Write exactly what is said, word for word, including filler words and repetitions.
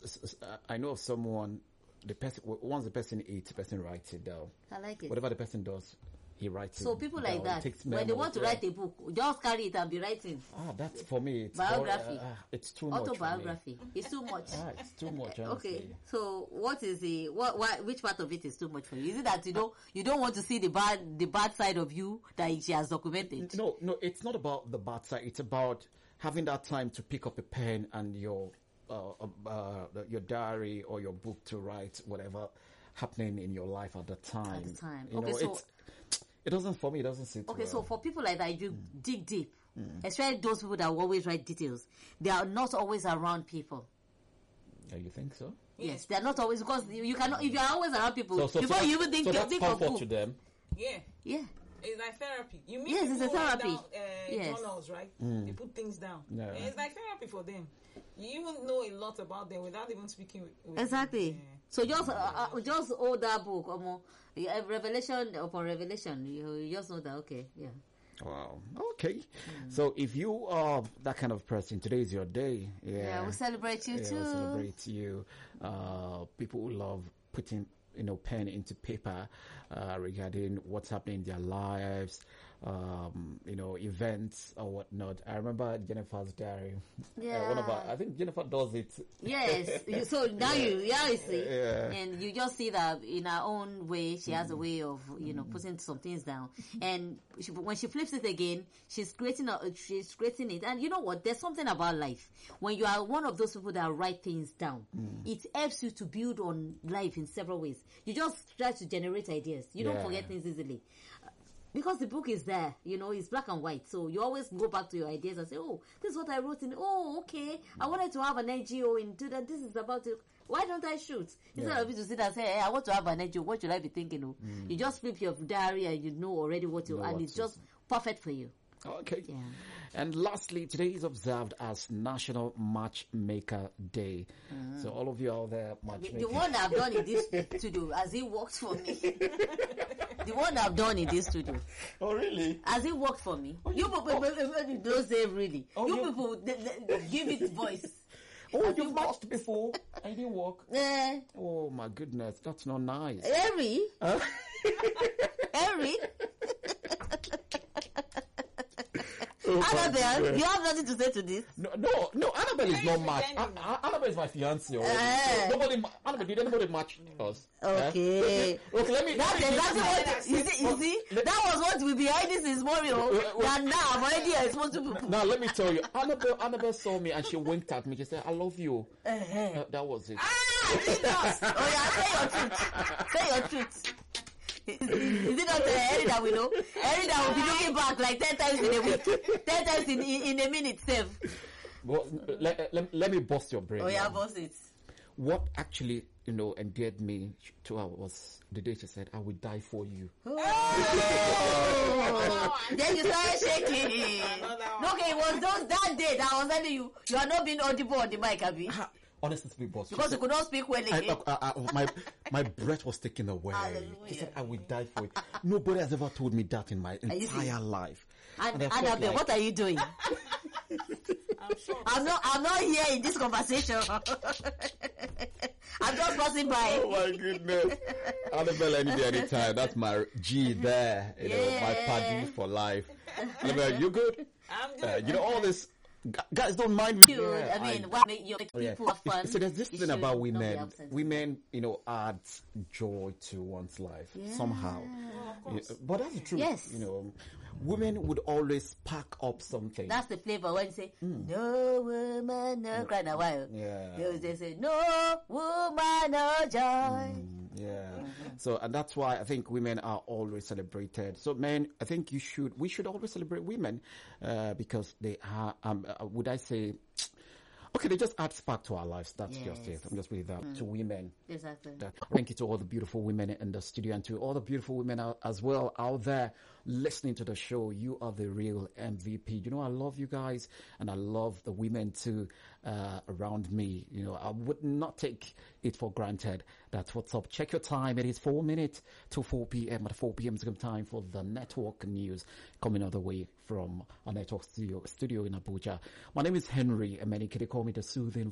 I know of someone. The person once the person eats, the person writes it down. I like it. Whatever the person does, he writes so it. So people down. like that, when they want to write a book, just carry it and be writing. Ah, that's for me. It's biography. More, uh, it's too Autobiography. much. Autobiography. It's too much. Ah, it's too much. Honestly. Okay. So what is the what, what? Which part of it is too much for you? Is it that you don't you don't want to see the bad the bad side of you that she has documented? No, no. It's not about the bad side. It's about having that time to pick up a pen and your. Uh, uh, your diary or your book to write whatever happening in your life at the time. At the time. You okay, know, so it's, it doesn't for me. It doesn't sit. Okay, well. so for people like that, you mm. dig deep, mm. especially those people that will always write details. They are not always around people. Yeah, you think so? Yes, they are not always because you cannot. If you are always around people, so, so, before so you even think, so that's think comfort of to them. Yeah. Yeah. It's like therapy. You meet yes, people it's a therapy. Down, uh, yes. journals, right? Mm. They put things down. Yeah. And it's like therapy for them. You even know a lot about them without even speaking with, with exactly. them. So just uh, uh, just hold that book, um, uh, revelation upon revelation. You, you just know that. Okay, yeah. Wow. Okay. Mm. So if you are that kind of person, today is your day. Yeah. Yeah, we'll celebrate you yeah, too. We'll celebrate you. Uh, people who love putting, you know, pen into paper uh, regarding what's happening in their lives, um, you know, events or whatnot. I remember Jennifer's diary. Yeah. Uh, one of our, I think Jennifer does it. Yes. So now yeah. you, yeah, you see, yeah. and you just see that in her own way, she has a way of, you know, putting some things down. And she, when she flips it again, she's creating, a, she's creating it. And you know what? There's something about life. When you are one of those people that write things down, mm. it helps you to build on life in several ways. You just try to generate ideas. You yeah. don't forget things easily. Because the book is there, you know, it's black and white. So you always go back to your ideas and say, oh, this is what I wrote in. Oh, okay. I wanted to have an N G O and do that. This is about it. Why don't I shoot? Instead yeah. of you to sit and say, hey, I want to have an N G O. What should I be thinking of? Mm. You just flip your diary and you know already what you, know and what it's just perfect for you. Okay. Yeah. And lastly, today is observed as National Matchmaker Day. Mm. So all of you out there, matchmaking. The, the one I've done in this studio, as it worked for me. The one I've done in this studio. Oh, really? As it worked for me. Oh, you people oh. don't say really. Oh, you, you people they, they, give it voice. Oh, you've matched before and it didn't work? Uh, oh, my goodness. That's not nice. Harry? Huh? Harry? Oh, Annabelle, you have nothing to say to this? No, no, no. Annabelle is not matched. Annabelle is my fiancée already. Uh, so nobody, Annabelle, did anybody match us? Okay. Uh, okay, let me. That's exactly what. You see, you see, that was what we behind this is more, you know. That now I'm already exposed to people. Now let me tell you, Annabelle, Annabelle saw me and she winked at me. She said, "I love you." Uh-huh. Uh, that was it. Ah, Jesus! Oh yeah, say your truth. Say your truth. Is, is it not the Harry that we know? Harry that will be looking back like ten times in a week, ten times in in, in a minute, save. Well, let, let, let me bust your brain. Oh yeah, bust it. What actually, you know, endeared me to her was the day she said, "I will die for you." Oh. Then you started shaking. Okay, it was those that day that I was telling you, you are not being audible on the mic, Abi. Honestly speaking, boss. Because you could not speak well again. I, I, I, my my breath was taken away. Hallelujah. She said, "I will die for it." Nobody has ever told me that in my entire life. And, and Annabelle, like, what are you doing? I'm sure. I'm not. I'm not here in this conversation. I'm just passing by. Oh my goodness, Annabelle, any day, anytime. That's my G there. You yeah. know, my paddy for life. Annabelle, you good? I'm good. Uh, you know all this. Guys, don't mind me. Yeah, I mean, I, what make your people yeah. have fun? So there's this thing about women. Women, you know, add joy to one's life yeah. somehow. Well, yeah, but that's the truth. Yes. You know, women would always pack up something. That's the flavor when you say, mm. no woman, no cry. Now, why? Yeah. They say, no woman, no joy. Mm. Yeah. Mm-hmm. So, and that's why I think women are always celebrated. So, men, I think you should, we should always celebrate women, uh, because they are, um, uh, would I say, okay, they just add spark to our lives. That's yes. just it. I'm just putting that mm. to women. Exactly. That. Thank you to all the beautiful women in the studio and to all the beautiful women out, as well out there listening to the show. You are the real M V P. You know, I love you guys and I love the women too, uh, around me. You know, I would not take it for granted. That's what's up. Check your time. It is four minutes to four p.m. At four p.m. is time for the network news coming all the way from our network studio, studio in Abuja. My name is Henry, and many can call me the soothing